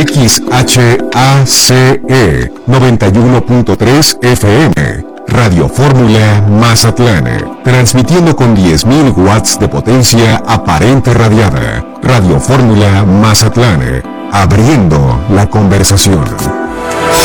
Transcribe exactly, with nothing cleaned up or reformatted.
X H A C E noventa y uno punto tres F M, Radio Fórmula Mazatlán, transmitiendo con diez mil watts de potencia aparente radiada. Radio Fórmula Mazatlán, abriendo la conversación.